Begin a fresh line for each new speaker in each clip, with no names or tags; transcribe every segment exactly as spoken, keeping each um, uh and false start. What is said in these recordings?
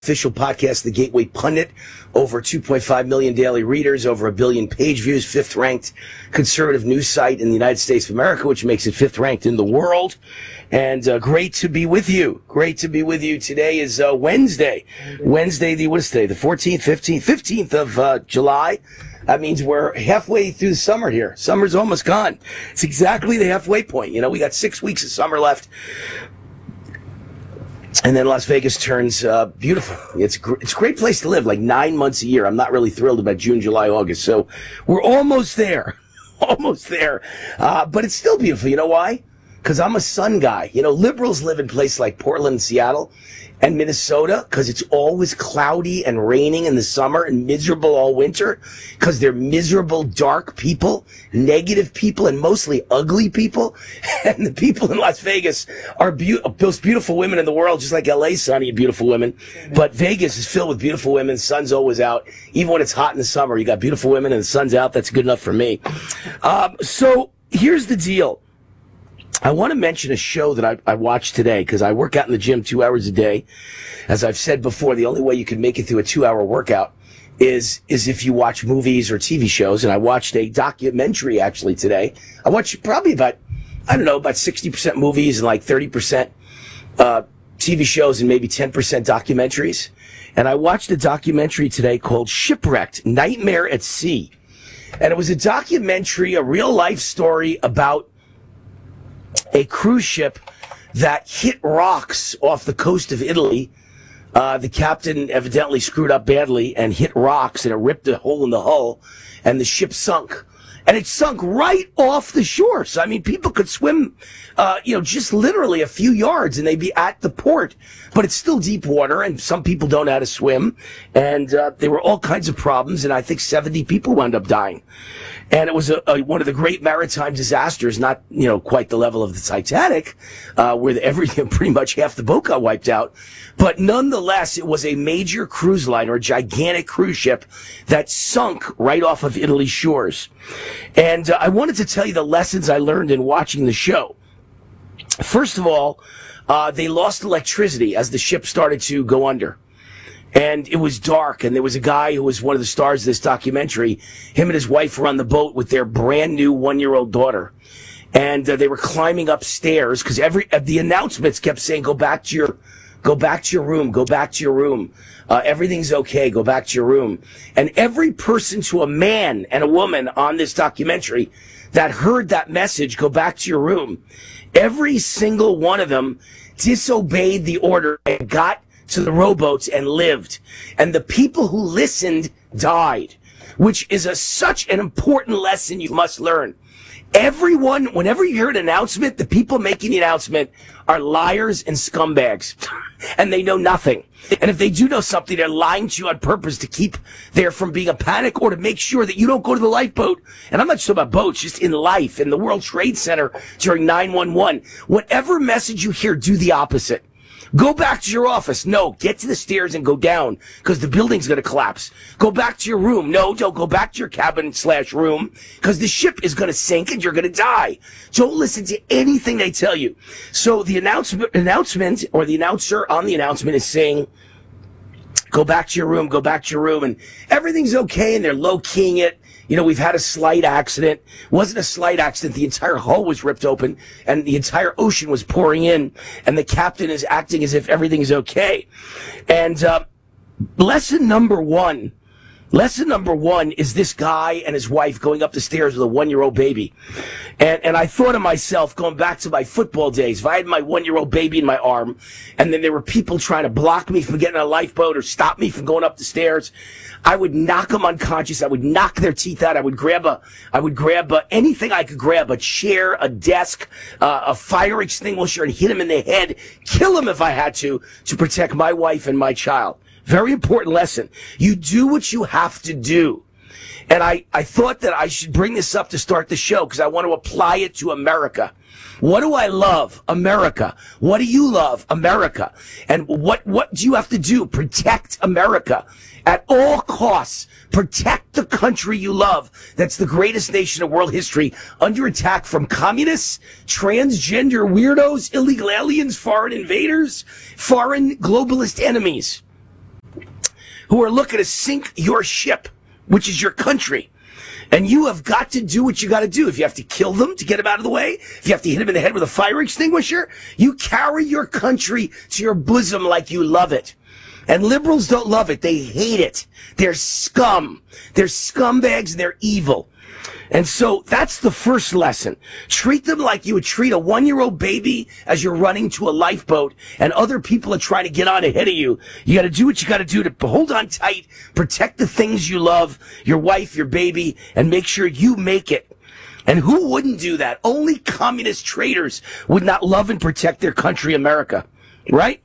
Official podcast, The Gateway Pundit. Over two point five million daily readers, over a billion page views, fifth ranked conservative news site in the United States of America, which makes it fifth ranked in the world. And uh, great to be with you. Great to be with you. Today is uh, Wednesday. Wednesday, the, what is today? The fourteenth, fifteenth, fifteenth of uh, July. That means we're halfway through the summer here. Summer's almost gone. It's exactly the halfway point. You know, we got six weeks of summer left. And then Las Vegas turns uh, beautiful. It's gr- it's a great place to live, like nine months a year. I'm not really thrilled about June, July, August. So we're almost there. almost there. Uh, but it's still beautiful. You know why? Because I'm a sun guy. You know, liberals live in places like Portland, Seattle, and Minnesota because it's always cloudy and raining in the summer and miserable all winter because they're miserable, dark people, negative people, and mostly ugly people. And the people in Las Vegas are be- most beautiful women in the world, just like L A, sunny and beautiful women. But Vegas is filled with beautiful women. Sun's always out. Even when it's hot in the summer, you got beautiful women and the sun's out. That's good enough for me. Um, so here's the deal. I want to mention a show that I, I watched today because I work out in the gym two hours a day. As I've said before, the only way you can make it through a two-hour workout is is if you watch movies or T V shows. And I watched a documentary actually today. I watched probably about, I don't know, about sixty percent movies and like thirty percent uh, T V shows and maybe ten percent documentaries. And I watched a documentary today called Shipwrecked, Nightmare at Sea. And it was a documentary, a real-life story about a cruise ship that hit rocks off the coast of Italy. Uh, the captain evidently screwed up badly and hit rocks, and it ripped a hole in the hull, and the ship sunk. And it sunk right off the shore. So, I mean, people could swim, uh, you know, just literally a few yards and they'd be at the port. But it's still deep water, and some people don't know how to swim. And uh, there were all kinds of problems, and I think seventy people wound up dying. And it was a, a, one of the great maritime disasters, not, you know, quite the level of the Titanic, uh, where everything, pretty much half the boat got wiped out. But nonetheless, it was a major cruise liner, a gigantic cruise ship that sunk right off of Italy's shores. And uh, I wanted to tell you the lessons I learned in watching the show. First of all, uh, they lost electricity as the ship started to go under. And it was dark, and there was a guy who was one of the stars of this documentary. Him and his wife were on the boat with their brand new one-year-old daughter. And uh, they were climbing upstairs because every uh, the announcements kept saying, go back to your go back to your room, go back to your room. Uh, everything's okay, go back to your room. And every person to a man and a woman on this documentary that heard that message, go back to your room, every single one of them disobeyed the order and got to the rowboats and lived. And the people who listened died, which is a, such an important lesson you must learn. Everyone, whenever you hear an announcement, the people making the announcement are liars and scumbags, and they know nothing. And if they do know something, they're lying to you on purpose to keep there from being a panic or to make sure that you don't go to the lifeboat. And I'm not just talking about boats, just in life, in the World Trade Center during nine one one. Whatever message you hear, do the opposite. Go back to your office. No, get to the stairs and go down because the building's going to collapse. Go back to your room. No, don't go back to your cabin slash room because the ship is going to sink and you're going to die. Don't listen to anything they tell you. So the announcement, announcement or the announcer on the announcement is saying, go back to your room, go back to your room, and everything's okay, and they're low-keying it. You know, we've had a slight accident. It wasn't a slight accident. The entire hull was ripped open, and the entire ocean was pouring in, and the captain is acting as if everything's okay. And uh, lesson number one, lesson number one is this guy and his wife going up the stairs with a one-year-old baby. And and I thought of myself going back to my football days. If I had my one-year-old baby in my arm, and then there were people trying to block me from getting on a lifeboat or stop me from going up the stairs, I would knock them unconscious. I would knock their teeth out. I would grab a, I would grab a, anything I could grab, a chair, a desk, uh, a fire extinguisher, and hit them in the head, kill them if I had to, to protect my wife and my child. Very important lesson. You do what you have to do. And I, I thought that I should bring this up to start the show because I want to apply it to America. What do I love? America. What do you love? America. And what, what do you have to do? Protect America. At all costs, protect the country you love. That's the greatest nation of world history under attack from communists, transgender weirdos, illegal aliens, foreign invaders, foreign globalist enemies. who are looking to sink your ship, which is your country. And you have got to do what you got to do. If you have to kill them to get them out of the way, if you have to hit them in the head with a fire extinguisher, you carry your country to your bosom like you love it. And liberals don't love it. They hate it. They're scum. They're scumbags and they're evil. And so that's the first lesson. Treat them like you would treat a one-year-old baby as you're running to a lifeboat and other people are trying to get on ahead of you. You got to do what you got to do to hold on tight, protect the things you love, your wife, your baby, and make sure you make it. And who wouldn't do that? Only communist traitors would not love and protect their country, America. Right?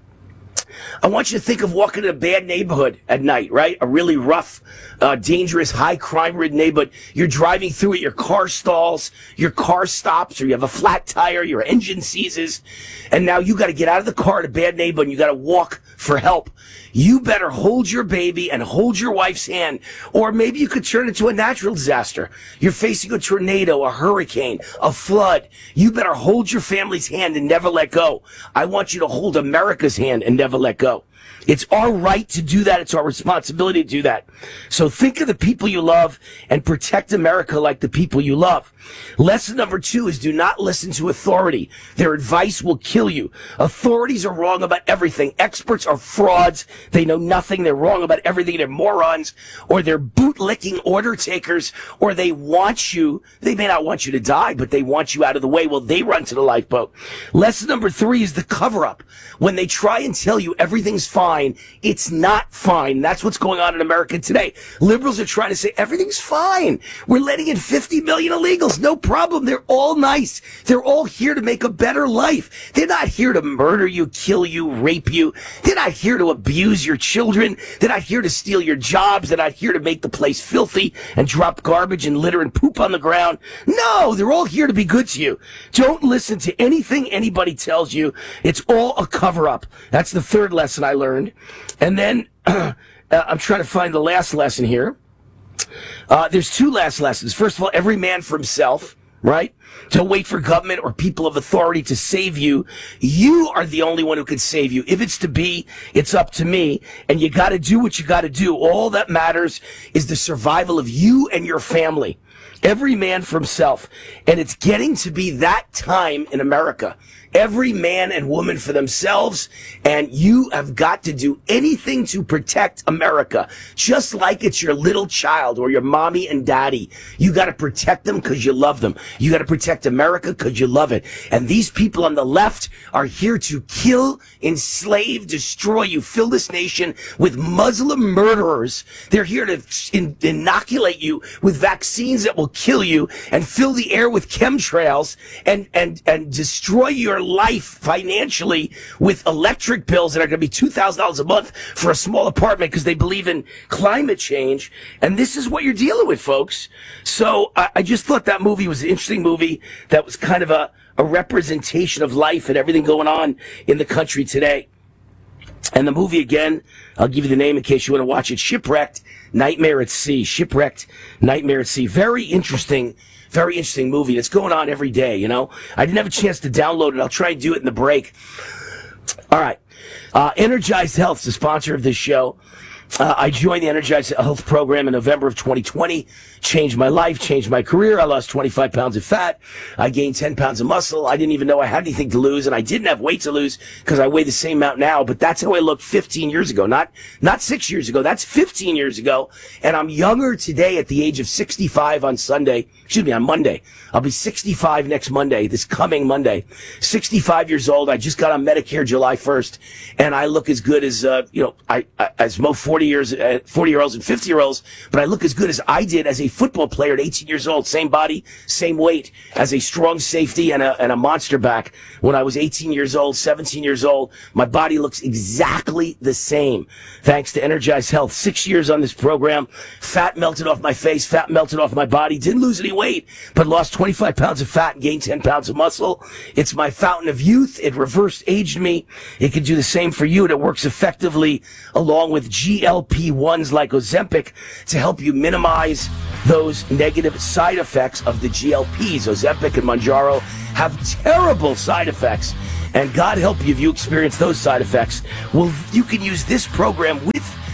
I want you to think of walking in a bad neighborhood at night, right? A really rough, uh, dangerous, high crime-ridden neighborhood. You're driving through it, your car stalls, your car stops, or you have a flat tire, your engine seizes, and now you got to get out of the car at a bad neighborhood and you got to walk for help. You better hold your baby and hold your wife's hand, or maybe you could turn it into a natural disaster. You're facing a tornado, a hurricane, a flood. You better hold your family's hand and never let go. I want you to hold America's hand and never let go. It's our right to do that. It's our responsibility to do that. So think of the people you love and protect America like the people you love. Lesson number two is do not listen to authority. Their advice will kill you. Authorities are wrong about everything. Experts are frauds. They know nothing. They're wrong about everything. They're morons, or they're bootlicking order takers, or they want you. They may not want you to die, but they want you out of the way while they run to the lifeboat. Lesson number three is the cover-up. When they try and tell you everything's fine, it's not fine. That's what's going on in America today. Liberals are trying to say everything's fine. We're letting in fifty million illegals. No problem. They're all nice. They're all here to make a better life. They're not here to murder you, kill you, rape you. They're not here to abuse your children. They're not here to steal your jobs. They're not here to make the place filthy and drop garbage and litter and poop on the ground. No, they're all here to be good to you. Don't listen to anything anybody tells you. It's all a cover-up. That's the third lesson I learned. And then uh, I'm trying to find the last lesson here. Uh, there's two last lessons. First of all, every man for himself, right? Don't wait for government or people of authority to save you. You are the only one who can save you. If it's to be, it's up to me. And you got to do what you got to do. All that matters is the survival of you and your family. Every man for himself. And it's getting to be that time in America. Every man and woman for themselves, and you have got to do anything to protect America. Just like it's your little child or your mommy and daddy. You got to protect them because you love them. You got to protect America because you love it. And these people on the left are here to kill, enslave, destroy you. Fill this nation with Muslim murderers. They're here to in- inoculate you with vaccines that will kill you and fill the air with chemtrails and, and, and destroy your life financially with electric bills that are going to be two thousand dollars a month for a small apartment because they believe in climate change. And this is what you're dealing with, folks. So I, I just thought that movie was an interesting movie that was kind of a, a representation of life and everything going on in the country today. And the movie, again, I'll give you the name in case you want to watch it. Shipwrecked, Nightmare at Sea. Shipwrecked, Nightmare at Sea. Very interesting, very interesting movie. It's going on every day, you know. I didn't have a chance to download it. I'll try and do it in the break. All right. Uh, Energized Health is the sponsor of this show. Uh, I joined the Energized Health program in November of twenty twenty. Changed my life, changed my career. I lost twenty-five pounds of fat. I gained ten pounds of muscle. I didn't even know I had anything to lose, and I didn't have weight to lose because I weigh the same amount now, but that's how I looked fifteen years ago. Not, not six years ago. That's fifteen years ago. And I'm younger today at the age of sixty-five on Sunday. Excuse me, on Monday. I'll be sixty-five next Monday, this coming Monday. sixty-five years old. I just got on Medicare July first, and I look as good as, uh, you know, I, I as most forty years, uh, forty year olds and fifty year olds, but I look as good as I did as a football player at eighteen years old. Same body, same weight, as a strong safety and a, and a monster back. When I was eighteen years old, seventeen years old, my body looks exactly the same. Thanks to Energized Health. Six years on this program. Fat melted off my face, fat melted off my body. Didn't lose any weight, but lost twenty-five pounds of fat and gained ten pounds of muscle. It's my fountain of youth. It reverse aged me. It can do the same for you, and it works effectively along with G L P ones like Ozempic to help you minimize those negative side effects of the G L Ps. Ozempic and Mounjaro have terrible side effects, and God help you if you experience those side effects. Well, you can use this program with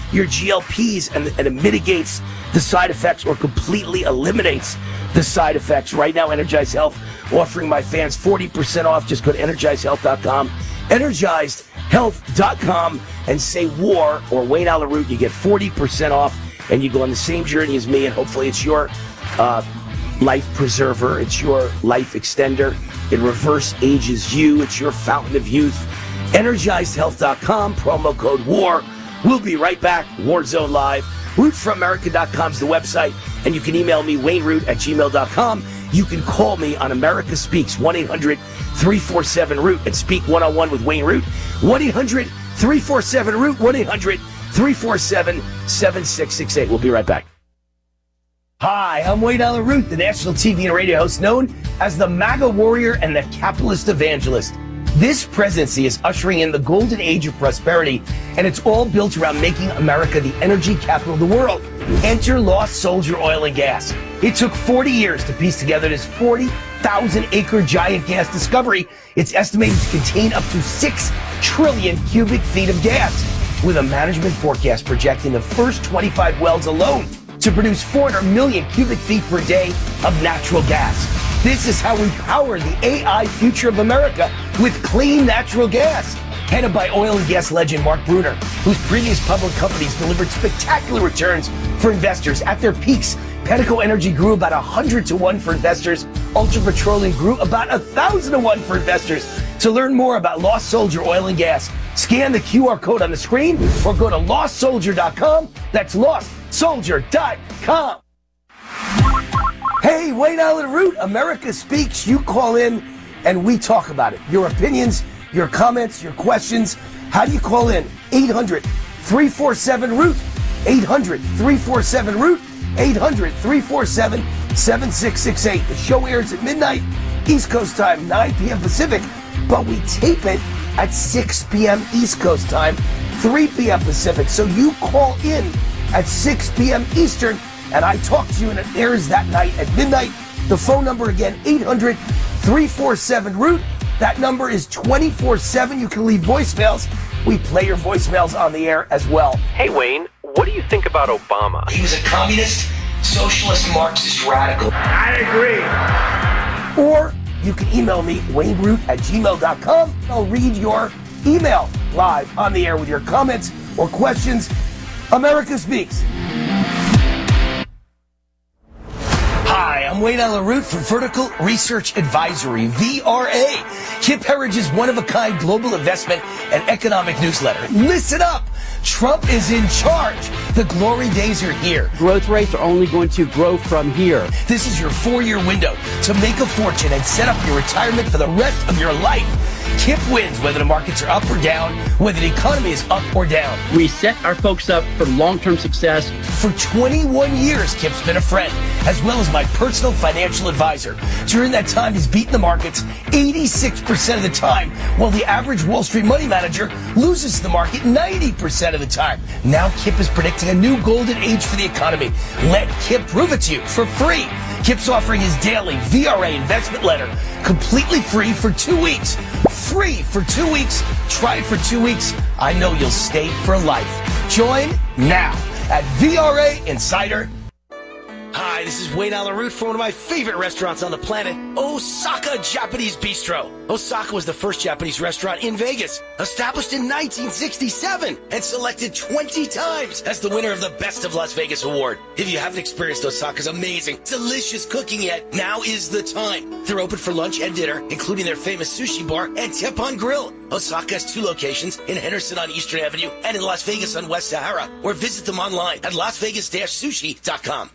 your G L Ps and, and it mitigates the side effects or completely eliminates the side effects. Right now, Energize Health offering my fans forty percent off. Just go to energize health dot com, energized health dot com, and say WAR or Wayne Allyn Root. You get forty percent off, and you go on the same journey as me, and hopefully it's your uh, life preserver. It's your life extender. It reverse ages you. It's your fountain of youth. energized health dot com, promo code WAR. We'll be right back. Warzone Live. root for america dot com is the website, and you can email me, wayne root at gmail dot com. You can call me on America Speaks, one eight hundred three four seven root, and speak one-on-one with Wayne Root, one eight hundred three four seven root, one eight hundred three four seven seven six six eight. We'll be right back. Hi, I'm Wayne Allyn Root, the national T V and radio host known as the MAGA warrior and the capitalist evangelist. This presidency is ushering in the golden age of prosperity, and it's all built around making America the energy capital of the world. Enter Lost Soldier Oil and Gas. It took forty years to piece together this forty thousand acre giant gas discovery. It's estimated to contain up to six trillion cubic feet of gas, with a management forecast projecting the first twenty-five wells alone to produce four hundred million cubic feet per day of natural gas. This is how we power the A I future of America with clean natural gas. Headed by oil and gas legend Mark Bruner, whose previous public companies delivered spectacular returns for investors. At their peaks, Pedico Energy grew about one hundred to one for investors. Ultra Petroleum grew about one thousand to one for investors. To learn more about Lost Soldier Oil and Gas, scan the Q R code on the screen or go to lost soldier dot com. That's lost soldier dot com. Hey, Wayne Allyn Root, America Speaks. You call in and we talk about it. Your opinions, your comments, your questions. How do you call in? eight hundred three four seven root. eight hundred three four seven root. eight hundred three four seven seven six six eight. The show airs at midnight, East Coast time, nine p.m. Pacific, but we tape it at six p.m. East Coast time, three p.m. Pacific. So you call in at six p.m. Eastern, and I talk to you, and it airs that night at midnight. The phone number again, eight hundred three four seven root. That number is twenty-four seven. You can leave voicemails. We play your voicemails on the air as well.
Hey, Wayne, what do you think about Obama?
He was a communist, socialist, Marxist radical.
I agree.
Or you can email me, wayne root at gmail dot com. I'll read your email live on the air with your comments or questions. America Speaks. Hi, I'm Wayne Allyn Root for Vertical Research Advisory, V R A. Kip Herriage's one-of-a-kind global investment and economic newsletter. Listen up! Trump is in charge. The glory days are here.
Growth rates are only going to grow from here.
This is your four-year window to make a fortune and set up your retirement for the rest of your life. Kip wins whether the markets are up or down, whether the economy is up or down.
We set our folks up for long-term success.
For twenty-one years, Kip's been a friend, as well as my personal financial advisor. During that time, he's beaten the markets eighty-six percent of the time, while the average Wall Street money manager loses the market ninety percent of the time. Now Kip is predicting a new golden age for the economy. Let Kip prove it to you for free. Kip's offering his daily V R A investment letter completely free for two weeks. Free for two weeks. Try it for two weeks. I know you'll stay for life. Join now at V R A Insider. Hi, this is Wayne Allyn Root for one of my favorite restaurants on the planet, Osaka Japanese Bistro. Osaka was the first Japanese restaurant in Vegas, established in nineteen sixty-seven and selected twenty times as the winner of the Best of Las Vegas award. If you haven't experienced Osaka's amazing, delicious cooking yet, now is the time. They're open for lunch and dinner, including their famous sushi bar and Teppan Grill. Osaka has two locations, in Henderson on Eastern Avenue and in Las Vegas on West Sahara, or visit them online at las vegas dash sushi dot com.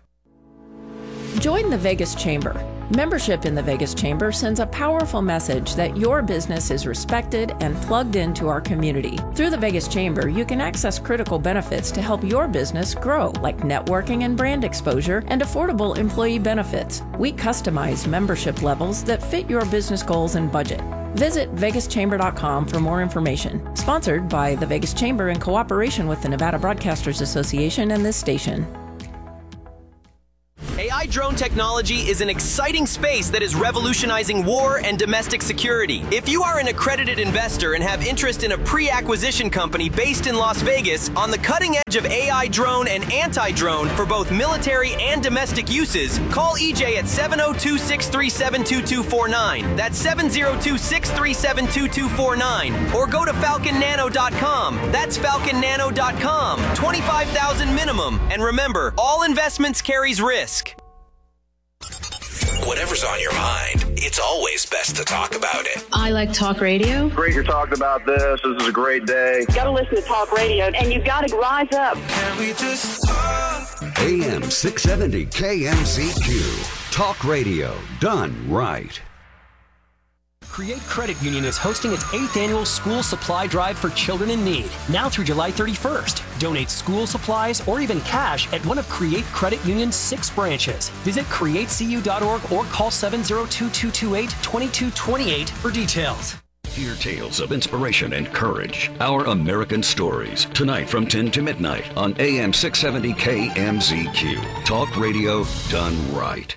Join the Vegas Chamber. Membership in the Vegas Chamber sends a powerful message that your business is respected and plugged into our community. Through the Vegas Chamber, you can access critical benefits to help your business grow, like networking and brand exposure and affordable employee benefits. We customize membership levels that fit your business goals and budget. Visit vegas chamber dot com for more information. Sponsored by the Vegas Chamber in cooperation with the Nevada Broadcasters Association and this station.
A I I drone technology is an exciting space that is revolutionizing war and domestic security. If you are an accredited investor and have interest in a pre-acquisition company based in Las Vegas on the cutting edge of A I drone and anti-drone for both military and domestic uses, call E J at seven oh two, six three seven, two two four nine. That's seven oh two, six three seven, two two four nine. Or go to falcon nano dot com. That's falcon nano dot com. twenty-five thousand minimum. And remember, all investments carries risk.
Whatever's on your mind, it's always best to talk about it.
I like talk radio.
Great you're talking about this. This is a great day.
You got to listen to talk radio, and you got to rise up.
Can we just talk?
A M six seventy K M Z Q. Talk radio done right.
Create Credit Union is hosting its eighth annual school supply drive for children in need, now through July thirty-first. Donate school supplies or even cash at one of Create Credit Union's six branches. Visit create c u dot org or call seven oh two, two two eight, two two two eight for details.
Hear tales of inspiration and courage. Our American Stories. Tonight from ten to midnight on A M six seventy K M Z Q. Talk radio done right.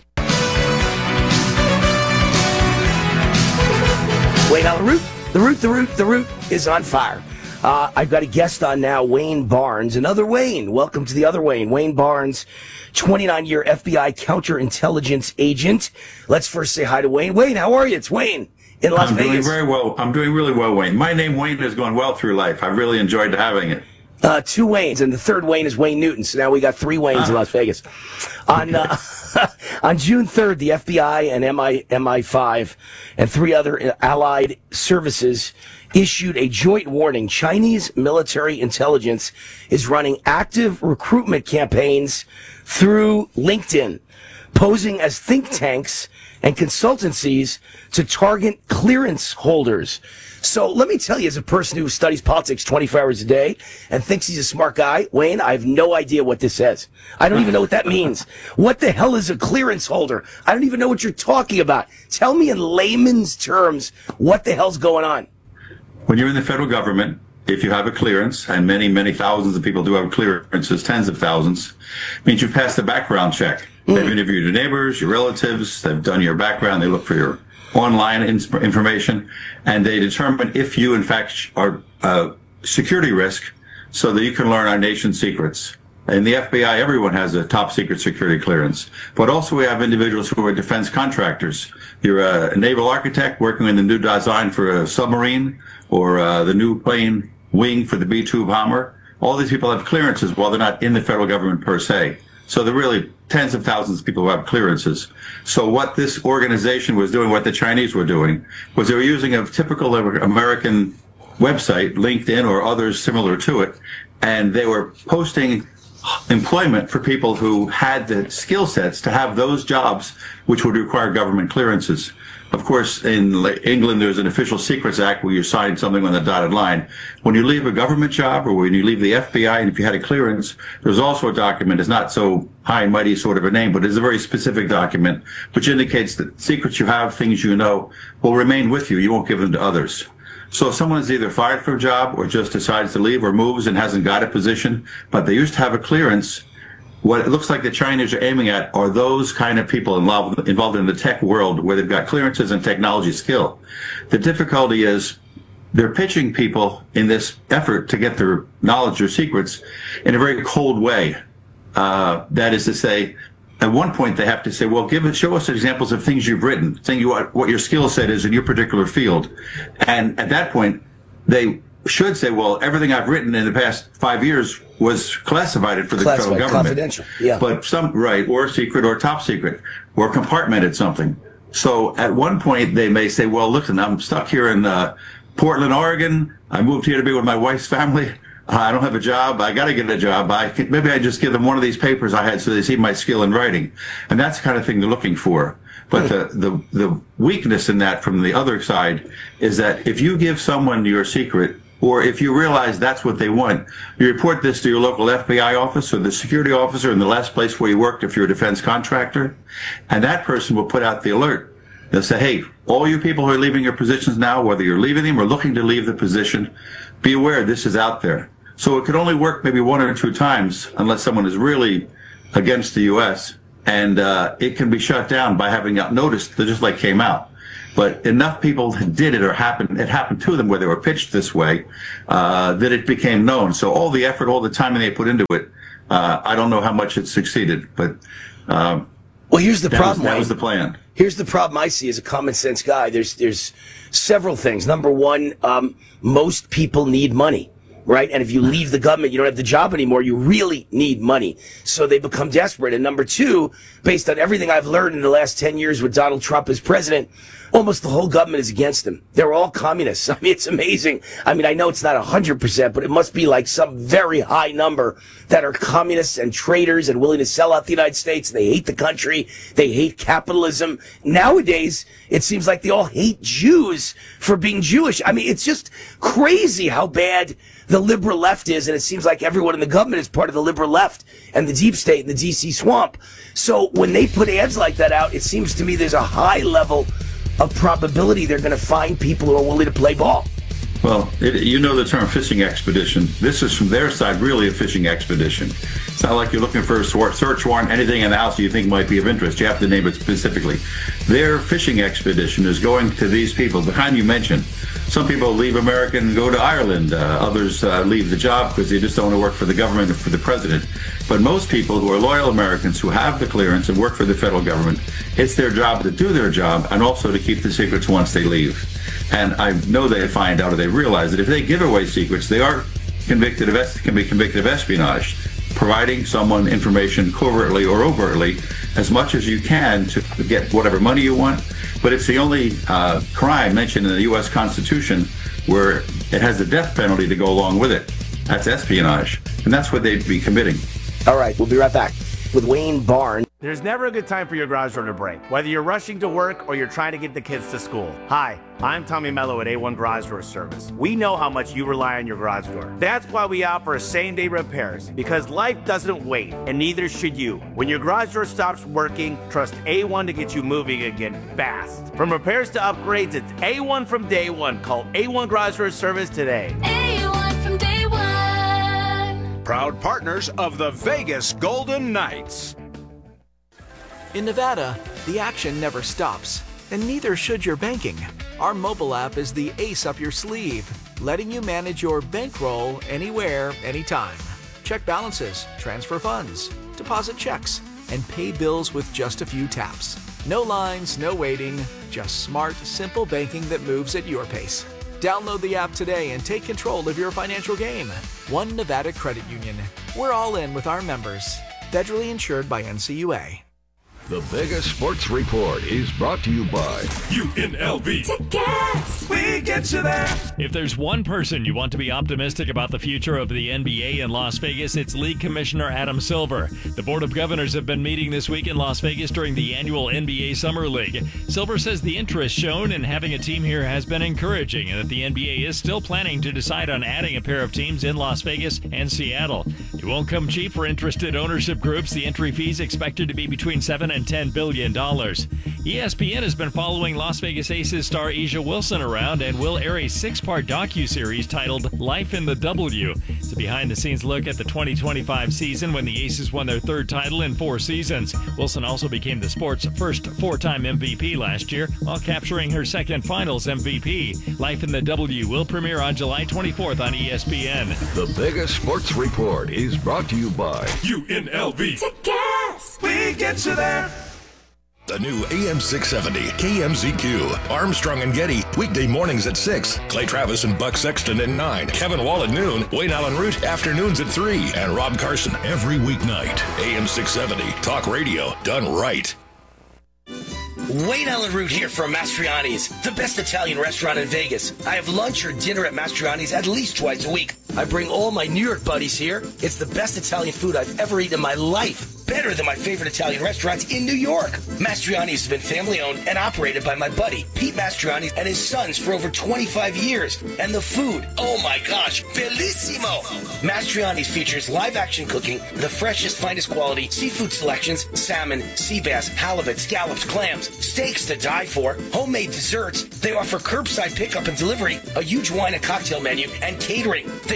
Wait, now the root, the root, the root, the root is on fire. Uh, I've got a guest on now, Wayne Barnes. Another Wayne. Welcome to the other Wayne. Wayne Barnes, twenty-nine-year F B I counterintelligence agent. Let's first say hi to Wayne. Wayne, how are you? It's Wayne in Las
I'm
Vegas.
I'm doing very well. I'm doing really well, Wayne. My name, Wayne, has gone well through life. I really enjoyed having it.
Uh, two Waynes, and the third Wayne is Wayne Newton. So now we got three Waynes uh, in Las Vegas. On uh, on June third, the F B I and M I five and three other allied services issued a joint warning. Chinese military intelligence is running active recruitment campaigns through LinkedIn, posing as think tanks and consultancies to target clearance holders. So let me tell you, as a person who studies politics twenty-four hours a day and thinks he's a smart guy, Wayne, I have no idea what this says. I don't even know what that means. What the hell is a clearance holder? I don't even know what you're talking about. Tell me in layman's terms what the hell's going on.
When you're in the federal government, if you have a clearance, and many, many thousands of people do have clearances, tens of thousands, means you've passed the background check. Mm. They've interviewed your neighbors, your relatives, they've done your background, they look for your online information, and they determine if you, in fact, are a security risk so that you can learn our nation's secrets. In the F B I, everyone has a top secret security clearance. But also we have individuals who are defense contractors. You're a naval architect working on the new design for a submarine or uh, the new plane wing for the B two bomber. All these people have clearances while they're not in the federal government per se. So they're really tens of thousands of people who have clearances. So what this organization was doing, what the Chinese were doing, was they were using a typical American website, LinkedIn or others similar to it, and they were posting employment for people who had the skill sets to have those jobs which would require government clearances. Of course, in England, there's an Official Secrets Act where you sign something on the dotted line. When you leave a government job or when you leave the F B I, and if you had a clearance, there's also a document. It's not so high and mighty sort of a name, but it's a very specific document which indicates that secrets you have, things you know, will remain with you. You won't give them to others. So if someone is either fired from a job or just decides to leave or moves and hasn't got a position, but they used to have a clearance, what it looks like the Chinese are aiming at are those kind of people involved, involved in the tech world where they've got clearances and technology skill. The difficulty is they're pitching people in this effort to get their knowledge or secrets in a very cold way. Uh, that is to say, at one point they have to say, well, give us, show us examples of things you've written, saying you, what your skill set is in your particular field. And at that point, they should say, well, everything I've written in the past five years was classified for the
classified,
federal government.
Confidential, yeah.
But some, right, or secret or top secret, or compartmented something. So at one point they may say, well, listen, I'm stuck here in uh, Portland, Oregon. I moved here to be with my wife's family. Uh, I don't have a job. I got to get a job. I can, maybe I just give them one of these papers I had so they see my skill in writing. And that's the kind of thing they're looking for. But the, the, the weakness in that from the other side is that if you give someone your secret, or if you realize that's what they want, you report this to your local F B I office or the security officer in the last place where you worked if you're a defense contractor, and that person will put out the alert. They'll say, hey, all you people who are leaving your positions now, whether you're leaving them or looking to leave the position, be aware this is out there. So it could only work maybe one or two times unless someone is really against the U S and uh, it can be shut down by having not noticed that just like came out. But enough people did it or happened, it happened to them where they were pitched this way, uh, that it became known. So all the effort, all the time they put into it, uh, I don't know how much it succeeded, but, um,
well, here's the
that
problem.
Was, that
Wayne.
was the plan.
Here's the problem I see as a common sense guy. There's, there's several things. Number one, um, most people need money. Right? And if you leave the government, you don't have the job anymore. You really need money. So they become desperate. And number two, based on everything I've learned in the last ten years with Donald Trump as president, almost the whole government is against him. They're all communists. I mean, it's amazing. I mean, I know it's not one hundred percent, but it must be like some very high number that are communists and traitors and willing to sell out the United States. They hate the country. They hate capitalism. Nowadays, it seems like they all hate Jews for being Jewish. I mean, it's just crazy how bad the liberal left is, and it seems like everyone in the government is part of the liberal left and the deep state and the D C swamp. So when they put ads like that out, it seems to me there's a high level of probability they're going to find people who are willing to play ball.
Well, it, you know the term fishing expedition. This is from their side really a fishing expedition. It's not like you're looking for a search warrant, anything in the house you think might be of interest. You have to name it specifically. Their fishing expedition is going to these people, the kind you mentioned. Some people leave America and go to Ireland. Uh, others uh, leave the job because they just don't want to work for the government or for the president. But most people who are loyal Americans who have the clearance and work for the federal government, it's their job to do their job and also to keep the secrets once they leave. And I know they find out or they realize that if they give away secrets, they are convicted of can be convicted of espionage, providing someone information covertly or overtly as much as you can to get whatever money you want. But it's the only uh, crime mentioned in the U S Constitution where it has the death penalty to go along with it. That's espionage. And that's what they'd be committing.
All right, we'll be right back with Wayne Barnes.
There's never a good time for your garage door to break, whether you're rushing to work or you're trying to get the kids to school. Hi, I'm Tommy Mello at A one Garage Door Service. We know how much you rely on your garage door. That's why we offer same-day repairs, because life doesn't wait, and neither should you. When your garage door stops working, trust A one to get you moving again fast. From repairs to upgrades, it's A one from day one. Call A one Garage Door Service today.
A one from day one.
Proud partners of the Vegas Golden Knights.
In Nevada, the action never stops, and neither should your banking. Our mobile app is the ace up your sleeve, letting you manage your bankroll anywhere, anytime. Check balances, transfer funds, deposit checks, and pay bills with just a few taps. No lines, no waiting, just smart, simple banking that moves at your pace. Download the app today and take control of your financial game. One Nevada Credit Union. We're all in with our members. Federally insured by N C U A.
The Vegas Sports Report is brought to you by
U N L V.
Tickets!
We get you there.
If there's one person you want to be optimistic about the future of the N B A in Las Vegas, it's League Commissioner Adam Silver. The Board of Governors have been meeting this week in Las Vegas during the annual N B A Summer League. Silver says the interest shown in having a team here has been encouraging and that the N B A is still planning to decide on adding a pair of teams in Las Vegas and Seattle. It won't come cheap for interested ownership groups. The entry fees expected to be between seven and ten billion dollars. E S P N has been following Las Vegas Aces star A'ja Wilson around and will air a six-part docuseries titled Life in the W. It's a behind-the-scenes look at the twenty twenty-five season when the Aces won their third title in four seasons. Wilson also became the sport's first four-time M V P last year while capturing her second finals M V P. Life in the W will premiere on July twenty-fourth on E S P N.
The Vegas Sports Report is brought to you by
U N L V.
Tickets!
We get you there.
The new A M six seventy K M Z Q. Armstrong and Getty, weekday mornings at six. Clay Travis and Buck Sexton at nine. Kevin Wall at noon. Wayne Allen Root, afternoons at three. And Rob Carson every weeknight. A M six seventy, talk radio done right.
Wayne Allen Root here from Mastriani's, the best Italian restaurant in Vegas. I have lunch or dinner at Mastriani's at least twice a week. I bring all my New York buddies here. It's the best Italian food I've ever eaten in my life. Better than my favorite Italian restaurants in New York. Mastriani's has been family owned and operated by my buddy, Pete Mastriani, and his sons for over twenty-five years. And the food, oh my gosh, bellissimo! Mastriani's features live action cooking, the freshest, finest quality seafood selections, salmon, sea bass, halibut, scallops, clams, steaks to die for, homemade desserts. They offer curbside pickup and delivery, a huge wine and cocktail menu, and catering. They've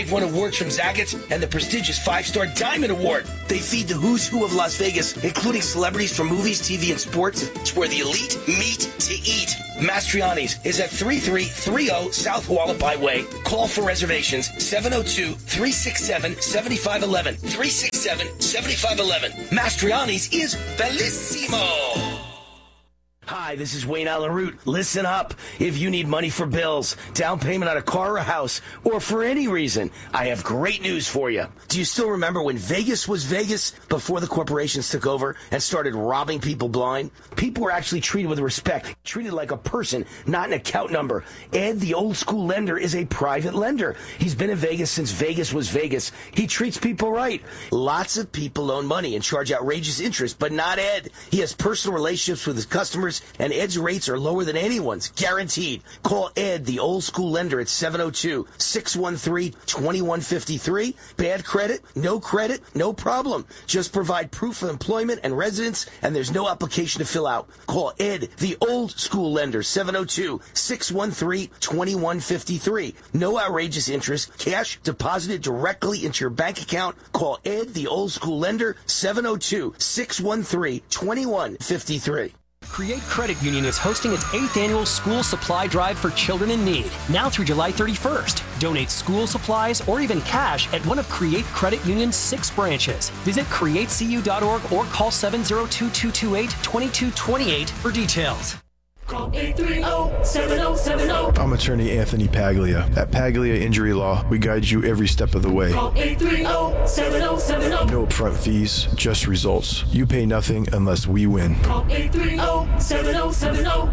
They've won awards from Zagat's and the prestigious five-star Diamond Award. They feed the who's who of Las Vegas, including celebrities from movies, T V, and sports. It's where the elite meet to eat. Mastriani's is at thirty-three thirty South Hualapai Way. Call for reservations, seven oh two, three six seven, seven five one one, three six seven, seven five one one. Mastriani's is bellissimo. Hi, this is Wayne Allen Root. Listen up. If you need money for bills, down payment on a car or a house, or for any reason, I have great news for you. Do you still remember when Vegas was Vegas before the corporations took over and started robbing people blind? People were actually treated with respect, treated like a person, not an account number. Ed, the old school lender, is a private lender. He's been in Vegas since Vegas was Vegas. He treats people right. Lots of people loan money and charge outrageous interest, but not Ed. He has personal relationships with his customers, and Ed's rates are lower than anyone's, guaranteed. Call Ed, the old school lender, at seven oh two, six one three, two one five three. Bad credit? No credit? No problem. Just provide proof of employment and residence, and there's no application to fill out. Call Ed, the old school lender, seven oh two, six one three, two one five three. No outrageous interest. Cash deposited directly into your bank account. Call Ed, the old school lender, seven oh two, six one three, two one five three.
Create Credit Union is hosting its eighth annual school supply drive for children in need, now through July thirty-first. Donate school supplies or even cash at one of Create Credit Union's six branches. Visit create c u dot org or call seven oh two, two two eight, two two two eight for details.
Call eight three zero, seven zero seven zero.
I'm attorney Anthony Paglia. At Paglia Injury Law, we guide you every step of the way.
Call eight three zero, seven zero seven zero.
No upfront fees, just results. You pay nothing unless we win.
Call eight three zero, seven zero seven zero.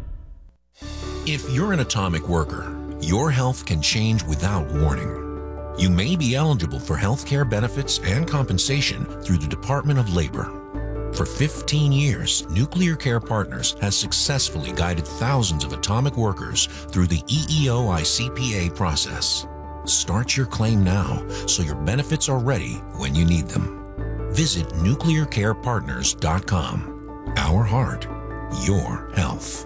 If you're an atomic worker, your health can change without warning. You may be eligible for health care benefits and compensation through the Department of Labor. For fifteen years, Nuclear Care Partners has successfully guided thousands of atomic workers through the E E O I C P A process. Start your claim now so your benefits are ready when you need them. Visit nuclear care partners dot com. Our heart, your health.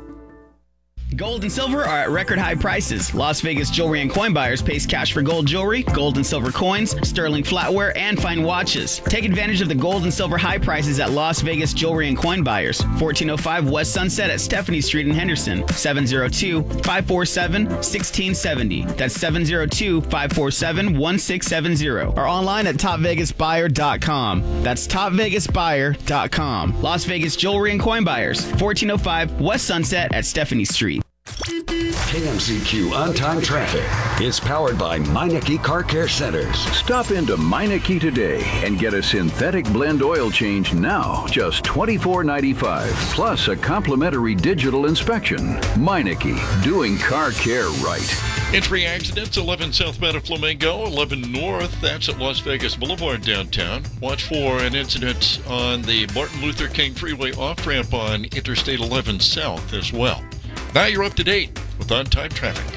Gold and silver are at record high prices. Las Vegas Jewelry and Coin Buyers pays cash for gold jewelry, gold and silver coins, sterling flatware, and fine watches. Take advantage of the gold and silver high prices at Las Vegas Jewelry and Coin Buyers. fourteen oh five West Sunset at Stephanie Street in Henderson. seven oh two, five four seven, one six seven oh. That's seven oh two, five four seven, one six seven oh. Or online at top vegas buyer dot com. That's top vegas buyer dot com. Las Vegas Jewelry and Coin Buyers. fourteen oh five West Sunset at Stephanie Street.
K M Z Q On-Time Traffic is powered by Meineke Car Care Centers.
Stop into Meineke today and get a synthetic blend oil change now, just twenty-four ninety-five, plus a complimentary digital inspection. Meineke, doing car care right.
Entry accidents, eleven southbound of Flamingo, eleven north, that's at Las Vegas Boulevard downtown. Watch for an incident on the Martin Luther King Freeway off-ramp on Interstate eleven South as well. Now you're up to date with On-Time Traffic.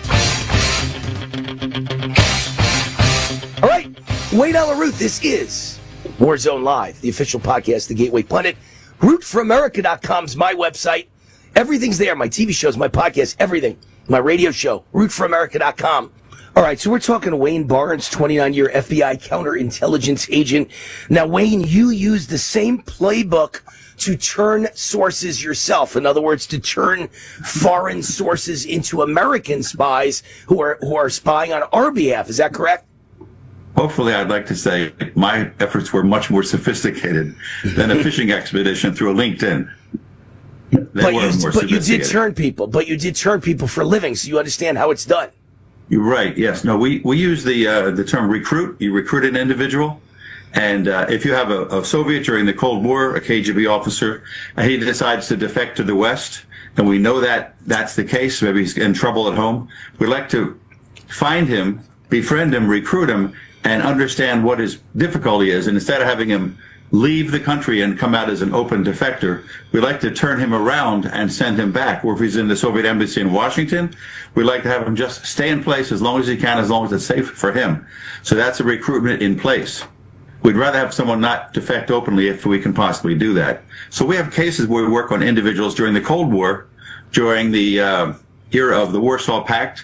All right, Wayne Allen Root, this is Warzone Live, the official podcast, The Gateway Pundit. root for america dot com is my website. Everything's there, my T V shows, my podcast, everything. My radio show, root for america dot com. All right, so we're talking to Wayne Barnes, twenty-nine-year F B I counterintelligence agent. Now, Wayne, you use the same playbook to turn sources yourself. In other words, to turn foreign sources into American spies who are who are spying on our behalf. Is that correct?
Hopefully, I'd like to say my efforts were much more sophisticated than a fishing expedition through a LinkedIn. They
but
were
you,
more
but you did
sophisticated.
turn people. But you did turn people for a living, so you understand how it's done.
You're right. Yes. No. We we use the uh, the term recruit. You recruit an individual. And uh, if you have a, a Soviet during the Cold War, a K G B officer, and he decides to defect to the West, and we know that that's the case, maybe he's in trouble at home, we like to find him, befriend him, recruit him, and understand what his difficulty is. And instead of having him leave the country and come out as an open defector, we like to turn him around and send him back. Or if he's in the Soviet embassy in Washington, we like to have him just stay in place as long as he can, as long as it's safe for him. So that's a recruitment in place. We'd rather have someone not defect openly if we can possibly do that. So we have cases where we work on individuals during the Cold War, during the uh, era of the Warsaw Pact,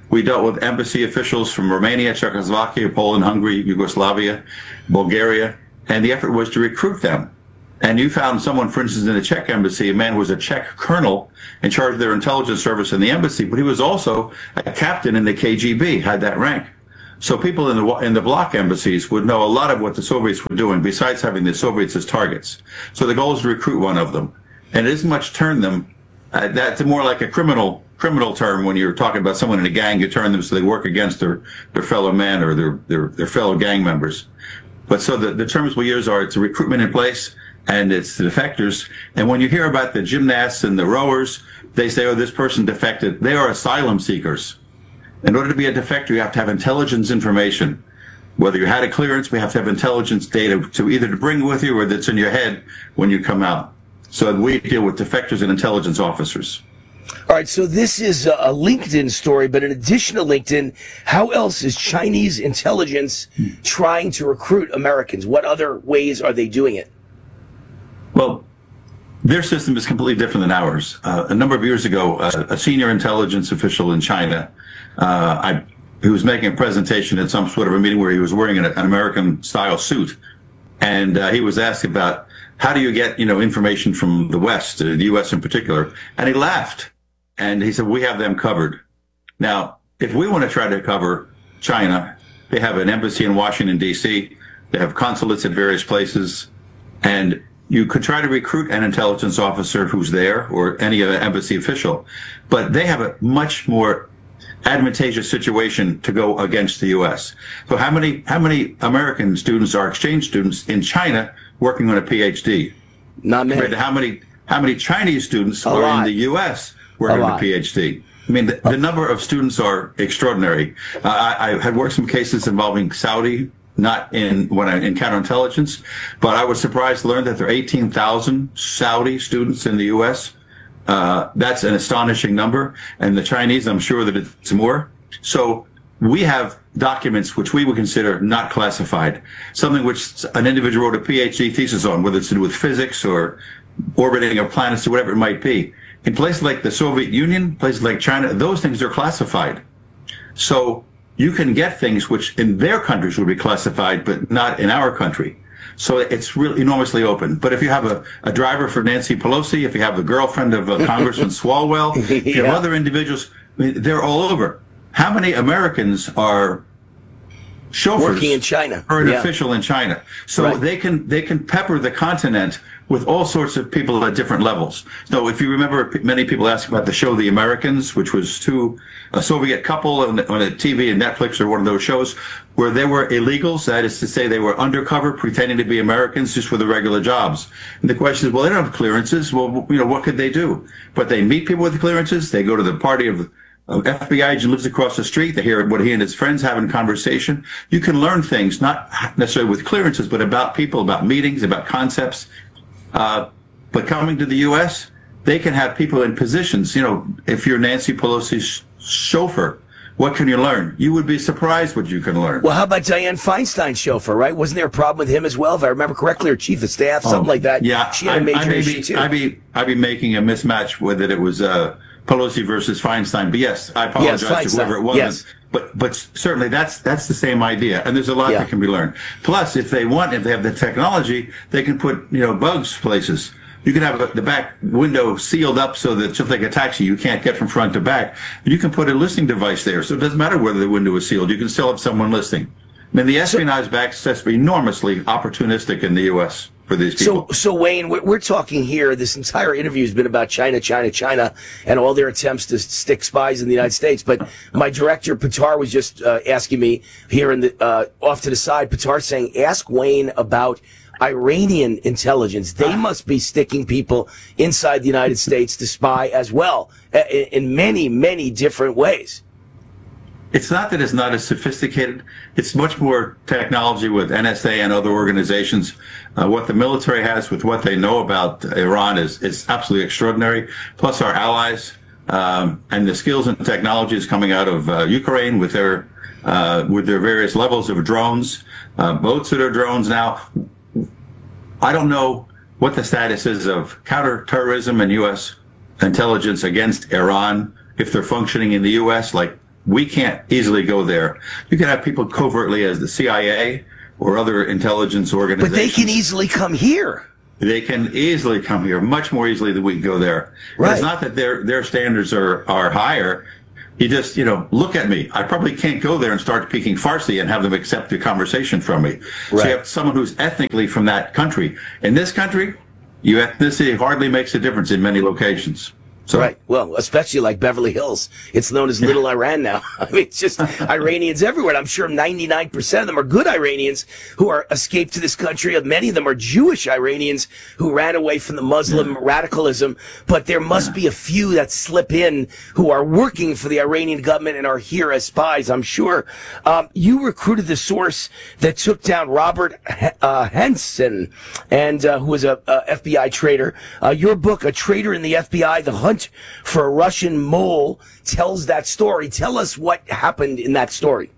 We dealt with embassy officials from Romania, Czechoslovakia, Poland, Hungary, Yugoslavia, Bulgaria, and the effort was to recruit them. And you found someone, for instance, in the Czech embassy, a man who was a Czech colonel in charge of their intelligence service in the embassy, but he was also a captain in the K G B, had that rank. So people in the in the bloc embassies would know a lot of what the Soviets were doing, besides having the Soviets as targets. So the goal is to recruit one of them. And it isn't much turn them. Uh, that's more like a criminal criminal term when you're talking about someone in a gang. You turn them so they work against their, their fellow man or their, their, their fellow gang members. But so the, the terms we use are it's a recruitment in place, and it's the defectors. And when you hear about the gymnasts and the rowers, they say, oh, this person defected. They are asylum seekers. In order to be a defector, you have to have intelligence information. Whether you had a clearance, we have to have intelligence data to either to bring with you or that's in your head when you come out. So we deal with defectors and intelligence officers.
All right, so this is a LinkedIn story, but in addition to LinkedIn, how else is Chinese intelligence trying to recruit Americans? What other ways are they doing it?
Well, their system is completely different than ours. Uh, a number of years ago, uh, a senior intelligence official in China, uh, I, he was making a presentation at some sort of a meeting where he was wearing an, an American-style suit, and uh, he was asked about how do you get, you know, information from the West, uh, the U S in particular, and he laughed, and he said, we have them covered. Now, if we want to try to cover China, they have an embassy in Washington, D C, they have consulates at various places, and you could try to recruit an intelligence officer who's there or any other embassy official, but they have a much more advantageous situation to go against the U S. So how many how many American students are exchange students in China working on a P H D?
Not many.
Compared to how many how many Chinese students
A
are
lot.
in the U S working
A
on a
lot.
P H D? I mean, the, the number of students are extraordinary. Uh, I, I had worked some cases involving Saudi, not in when I in counterintelligence, but I was surprised to learn that there are eighteen thousand Saudi students in the U S. Uh, that's an astonishing number. And the Chinese, I'm sure that it's more. So we have documents which we would consider not classified, something which an individual wrote a P H D thesis on, whether it's to do with physics or orbiting of planets or whatever it might be. In places like the Soviet Union, places like China, those things are classified. So you can get things which in their countries would be classified, but not in our country. So it's really enormously open. But if you have a, a driver for Nancy Pelosi, if you have the girlfriend of uh, Congressman Swalwell, if you have
Yeah.
other individuals, I mean, they're all over. How many Americans are chauffeurs
Working in China.
or an
Yeah.
official in China? So
Right.
they can they can pepper the continent with all sorts of people at different levels. So if you remember, p- many people ask about the show The Americans, which was two a Soviet couple on, on a T V and Netflix or one of those shows where they were illegals. That is to say, they were undercover, pretending to be Americans just for the regular jobs. And the question is, well, they don't have clearances. Well, you know, what could they do? But they meet people with clearances. They go to the party of An F B I agent lives across the street. They hear what he and his friends have in conversation. You can learn things, not necessarily with clearances, but about people, about meetings, about concepts. Uh, but coming to the U S, they can have people in positions. You know, if you're Nancy Pelosi's chauffeur, what can you learn? You would be surprised what you can learn.
Well, how about Dianne Feinstein's chauffeur, right? Wasn't there a problem with him as well? If I remember correctly, or chief of staff, something
Oh,
like that.
Yeah,
She had a
I,
major
I may
issue,
be,
too.
I be, I be making a mismatch with it. It was uh, Pelosi versus Feinstein. But yes, I apologize
Yes,
to whoever it
Feinstein,
was.
yes.
But but certainly that's that's the same idea, and there's a lot
Yeah.
that can be learned. Plus, if they want, if they have the technology, they can put you know bugs places. You can have a, the back window sealed up so that just like a taxi, you can't get from front to back. You can put a listening device there, so it doesn't matter whether the window is sealed. You can still have someone listening. I mean, the espionage access is enormously opportunistic in the U S for these people.
So, so Wayne, we're, we're talking here. This entire interview has been about China, China, China, and all their attempts to stick spies in the United States. But my director, Pitar, was just uh, asking me here in the uh, off to the side. Pitar saying, "Ask Wayne about Iranian intelligence. They must be sticking people inside the United States to spy as well, uh, in, in many, many different ways."
It's not that it's not as sophisticated. It's much more technology with N S A and other organizations. Uh, what the military has with what they know about Iran is, is absolutely extraordinary. Plus our allies um, and the skills and technologies coming out of uh, Ukraine with their uh, with their various levels of drones, uh, boats that are drones now. I don't know what the status is of counterterrorism and U S intelligence against Iran, if they're functioning in the U S like we can't easily go there. You can have people covertly as the C I A or other intelligence organizations.
But they can easily come here.
They can easily come here, much more easily than we can go there.
Right.
It's not that their their standards are, are higher. You just, you know, look at me. I probably can't go there and start speaking Farsi and have them accept the conversation from me. Right. So you have someone who's ethnically from that country. In this country, your ethnicity hardly makes a difference in many locations. So,
right. Well, especially like Beverly Hills. It's known as Little Iran now. I mean, it's just Iranians everywhere. I'm sure ninety-nine percent of them are good Iranians who are escaped to this country. Many of them are Jewish Iranians who ran away from the Muslim yeah. radicalism. But there must yeah. be a few that slip in who are working for the Iranian government and are here as spies, I'm sure. Um, you recruited the source that took down Robert uh, Henson, and uh, who was a, a F B I traitor. Uh, your book, A Traitor in the F B I, The Hunt for a Russian Mole, tells that story. Tell us what happened in that story.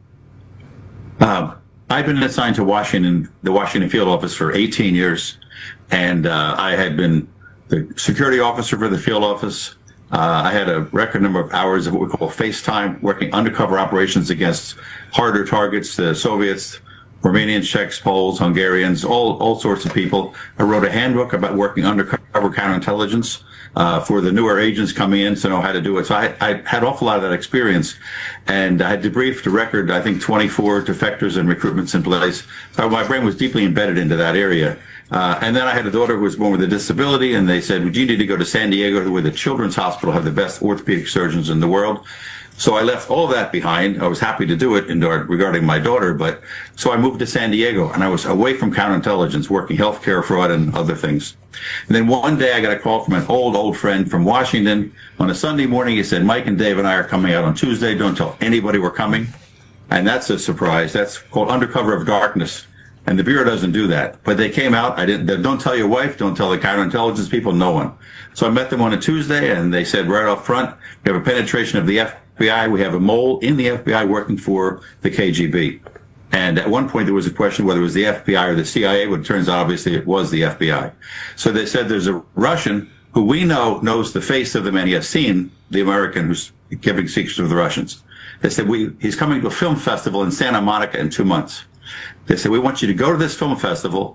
Um, I've been assigned to Washington, the Washington field office for eighteen years, and uh, I had been the security officer for the field office. Uh, I had a record number of hours of what we call FaceTime, working undercover operations against harder targets, the Soviets, Romanians, Czechs, Poles, Hungarians, all all sorts of people. I wrote a handbook about working undercover counterintelligence uh, for the newer agents coming in to know how to do it. So I, I had an awful lot of that experience, and I had debriefed a record, I think, twenty-four defectors and recruitments in place. So my brain was deeply embedded into that area. Uh, and then I had a daughter who was born with a disability, and they said, well, you need to go to San Diego, where the Children's Hospital have the best orthopedic surgeons in the world. So I left all that behind. I was happy to do it in regarding my daughter, but so I moved to San Diego, and I was away from counterintelligence, working healthcare fraud and other things. And then one day I got a call from an old, old friend from Washington. On a Sunday morning, he said, Mike and Dave and I are coming out on Tuesday. Don't tell anybody we're coming. And that's a surprise. That's called Undercover of Darkness. And the Bureau doesn't do that. But they came out. I didn't, don't tell your wife, don't tell the counterintelligence people, no one. So I met them on a Tuesday, and they said right up front, we have a penetration of the F B I. We have a mole in the F B I working for the K G B. And at one point, there was a question whether it was the F B I or the C I A. But it turns out, obviously, it was the F B I. So they said there's a Russian who we know knows the face of the man. He has seen the American who's giving secrets to the Russians. They said, we, he's coming to a film festival in Santa Monica in two months. They said, we want you to go to this film festival,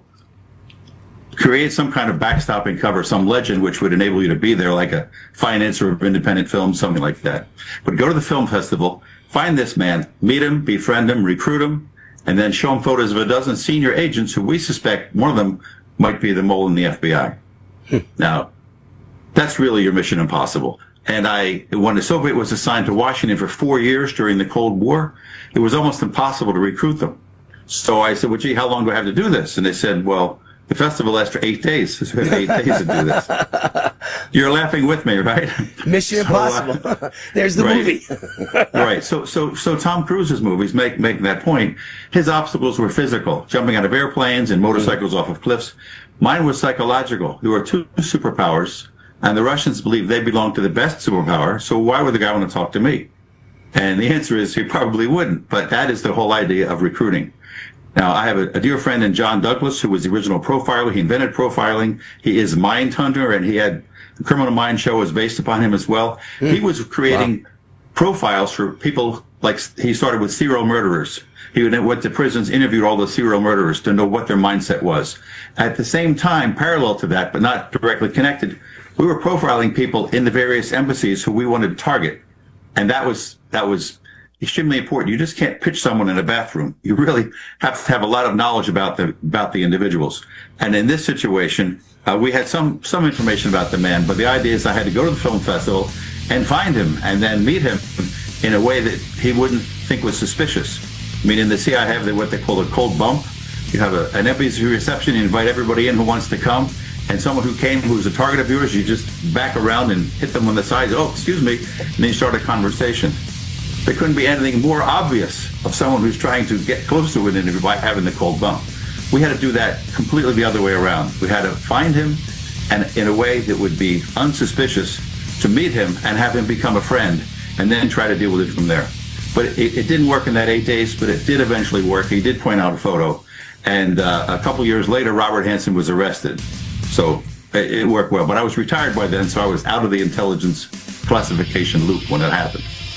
create some kind of backstopping cover, some legend which would enable you to be there, like a financer of independent films, something like that. But go to the film festival, find this man, meet him, befriend him, recruit him, and then show him photos of a dozen senior agents who we suspect one of them might be the mole in the F B I. Now, that's really your mission impossible. And I, when the Soviet was assigned to Washington for four years during the Cold War, it was almost impossible to recruit them. So I said, well, gee, how long do I have to do this? And they said, well, the festival lasts for eight days. So we have eight days to do this. You're laughing with me, right?
Mission Impossible. So, uh, There's the
right.
movie.
Right. So, so, so Tom Cruise's movies make making that point. His obstacles were physical, jumping out of airplanes and motorcycles mm. off of cliffs. Mine was psychological. There were two superpowers, and the Russians believed they belonged to the best superpower. So why would the guy want to talk to me? And the answer is he probably wouldn't. But that is the whole idea of recruiting. Now, I have a, a dear friend in John Douglas, who was the original profiler. He invented profiling. He is Mindhunter, and he had the Criminal Mind show was based upon him as well. Mm. He was creating wow. profiles for people like he started with serial murderers. He went to prisons, interviewed all the serial murderers to know what their mindset was. At the same time, parallel to that, but not directly connected, we were profiling people in the various embassies who we wanted to target. And that was, that was extremely important. You just can't pitch someone in a bathroom. You really have to have a lot of knowledge about the about the individuals. And in this situation, uh, we had some some information about the man, but the idea is I had to go to the film festival and find him and then meet him in a way that he wouldn't think was suspicious. I mean, in the C I A have what they call a cold bump. You have a, an embassy reception, you invite everybody in who wants to come, and someone who came who's a target of yours, you just back around and hit them on the sides. Oh, excuse me, and then you start a conversation. There couldn't be anything more obvious of someone who's trying to get close to an interview by having the cold bump. We had to do that completely the other way around. We had to find him and in a way that would be unsuspicious, to meet him and have him become a friend, and then try to deal with it from there. But it, it didn't work in that eight days, but it did eventually work. He did point out a photo. And uh, a couple years later, Robert Hansen was arrested. So it, it worked well. But I was retired by then, so I was out of the intelligence classification loop when it happened.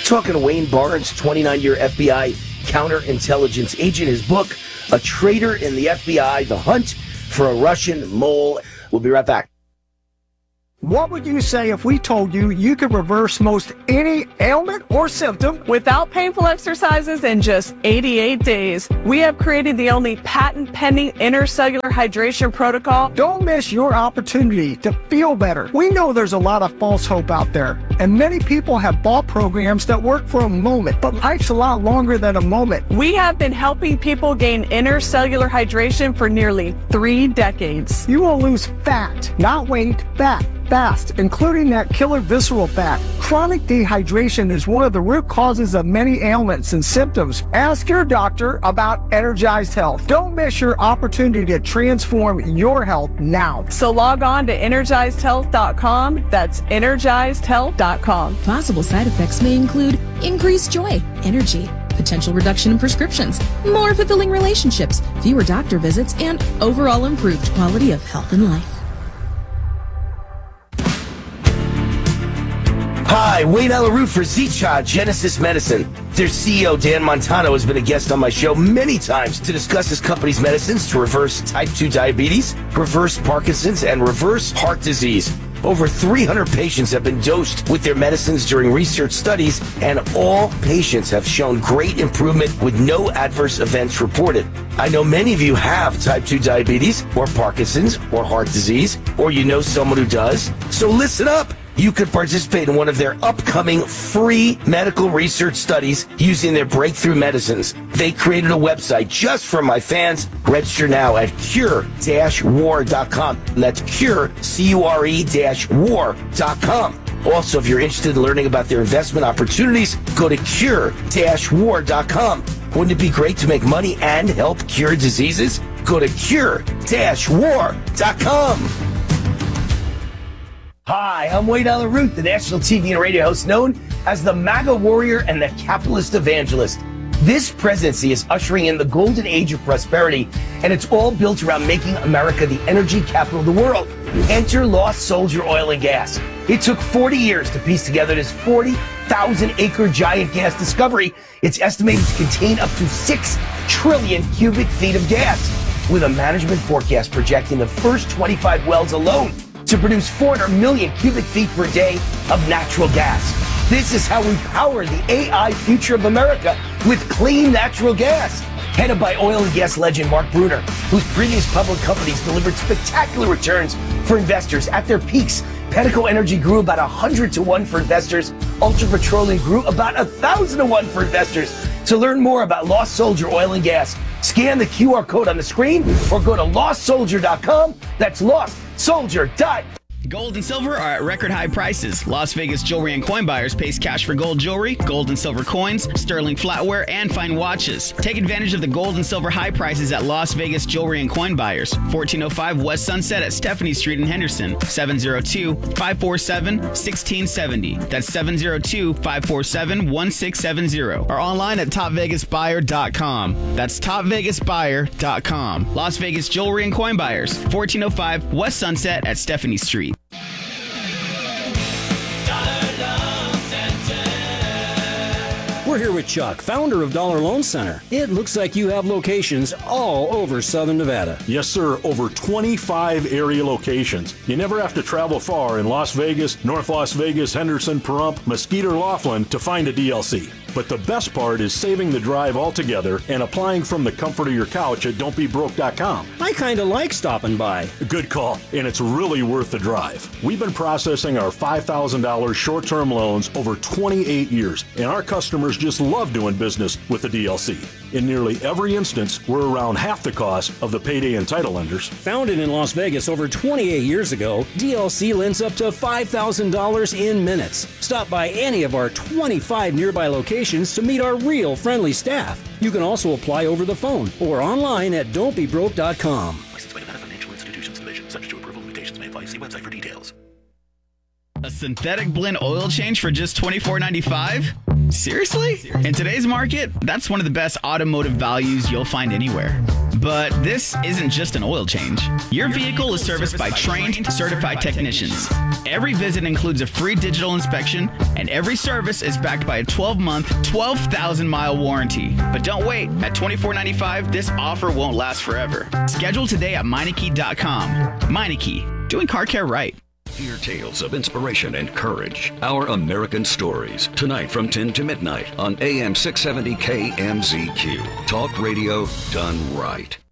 talking to Wayne Barnes, twenty-nine-year F B I counterintelligence agent. His book, A Traitor in the F B I, The Hunt for a Russian Mole. We'll be right back.
What would you say if we told you you could reverse most any ailment or symptom
without painful exercises in just eighty-eight days? We have created the only patent-pending intercellular hydration protocol.
Don't miss your opportunity to feel better. We know there's a lot of false hope out there, and many people have bought programs that work for a moment, but life's a lot longer than a moment.
We have been helping people gain intercellular hydration for nearly three decades.
You will lose fat, not weight, fat. Fast, including that killer visceral fat. Chronic dehydration is one of the root causes of many ailments and symptoms. Ask your doctor about Energized Health. Don't miss your opportunity to transform your health now.
So log on to energized health dot com. That's energized health dot com.
Possible side effects may include increased joy, energy, potential reduction in prescriptions, more fulfilling relationships, fewer doctor visits, and overall improved quality of health and life.
Hi, Wayne Alaroot for Zecha Genesis Medicine. Their C E O, Dan Montano, has been a guest on my show many times to discuss his company's medicines to reverse type two diabetes, reverse Parkinson's, and reverse heart disease. Over three hundred patients have been dosed with their medicines during research studies, and all patients have shown great improvement with no adverse events reported. I know many of you have type two diabetes, or Parkinson's, or heart disease, or you know someone who does. So listen up. You could participate in one of their upcoming free medical research studies using their breakthrough medicines. They created a website just for my fans. Register now at cure dash war dot com. That's cure, C U R E dash war dot com. Also, if you're interested in learning about their investment opportunities, go to cure dash war dot com. Wouldn't it be great to make money and help cure diseases? Go to cure dash war dot com. Hi, I'm Wayne Alaroot, the national T V and radio host known as the MAGA warrior and the capitalist evangelist. This presidency is ushering in the golden age of prosperity, and it's all built around making America the energy capital of the world. Enter Lost Soldier Oil and Gas. It took forty years to piece together this forty thousand acre giant gas discovery. It's estimated to contain up to six trillion cubic feet of gas, with a management forecast projecting the first twenty-five wells alone to produce four hundred million cubic feet per day of natural gas. This is how we power the A I future of America, with clean natural gas. Headed by oil and gas legend Mark Bruner, whose previous public companies delivered spectacular returns for investors. At their peaks, Pedico Energy grew about one hundred to one for investors. Ultra Petroleum grew about one thousand to one for investors. To learn more about Lost Soldier Oil and Gas, scan the Q R code on the screen or go to lost soldier dot com. That's lost soldier dot com.
Gold and silver are at record high prices. Las Vegas jewelry and coin buyers pays cash for gold jewelry, gold and silver coins, sterling flatware, and fine watches. Take advantage of the gold and silver high prices at Las Vegas jewelry and coin buyers. fourteen oh five West Sunset at Stephanie Street in Henderson. seven oh two, five four seven, one six seven oh. That's seven oh two, five four seven, one six seven oh. Or online at top vegas buyer dot com. That's top vegas buyer dot com. Las Vegas jewelry and coin buyers. fourteen oh five West Sunset at Stephanie Street.
We're here with Chuck, founder of Dollar Loan Center. It looks like you have locations all over Southern Nevada.
Yes, sir. Over twenty-five area locations. You never have to travel far in Las Vegas, North Las Vegas, Henderson, Pahrump, Mesquite, or Laughlin to find a D L C. But the best part is saving the drive altogether and applying from the comfort of your couch at don't be broke dot com.
I kind of like stopping by.
Good call, and it's really worth the drive. We've been processing our five thousand dollars short-term loans over twenty-eight years, and our customers just love doing business with the D L C. In nearly every instance, we're around half the cost of the payday and title lenders.
Founded in Las Vegas over twenty-eight years ago, D L C lends up to five thousand dollars in minutes. Stop by any of our twenty-five nearby locations to meet our real friendly staff. You can also apply over the phone or online at don't be broke dot com.
Licensed by Nevada Financial Institutions Division. Subject to approval, limitations may apply. See website for details.
A synthetic blend oil change for just twenty-four ninety-five? Seriously? In today's market, that's one of the best automotive values you'll find anywhere. But this isn't just an oil change. Your vehicle is serviced by trained, certified technicians. Every visit includes a free digital inspection, and every service is backed by a twelve-month, twelve thousand mile warranty. But don't wait. At twenty-four ninety-five, this offer won't last forever. Schedule today at Meineke dot com. Meineke, doing car care right.
Hear tales of inspiration and courage. Our American Stories. Tonight from ten to midnight on A M six seventy K M Z Q. Talk radio done right.